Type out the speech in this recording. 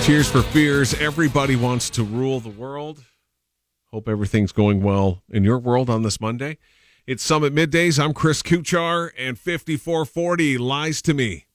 Tears for Fears. Everybody wants to rule the world. Hope everything's going well in your world on this Monday. It's Summit Middays. I'm Chris Kuchar, and 5440 Lies to Me.